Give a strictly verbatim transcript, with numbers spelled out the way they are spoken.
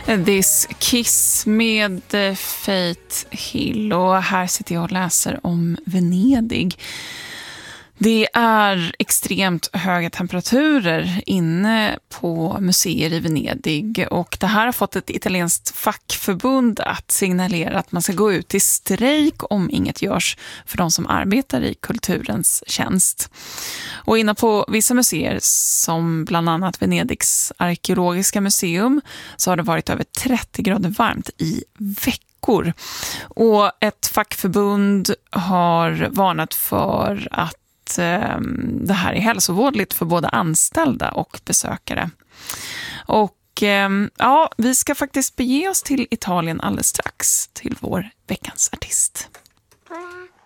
This Kiss med Faith Hill, och här sitter jag och läser om Venedig. Det är extremt höga temperaturer inne på museer i Venedig, och det här har fått ett italienskt fackförbund att signalera att man ska gå ut i strejk om inget görs för de som arbetar i kulturens tjänst. Och inne på vissa museer, som bland annat Venedigs arkeologiska museum, så har det varit över trettio grader varmt i veckor. Och ett fackförbund har varnat för att det här är hälsovådligt för både anställda och besökare. Och ja, vi ska faktiskt bege oss till Italien alldeles strax, till vår veckans artist.